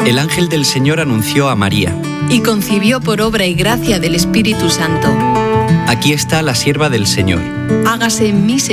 El ángel del Señor anunció a María. Y concibió por obra y gracia del Espíritu Santo. Aquí está la sierva del Señor. Hágase en mí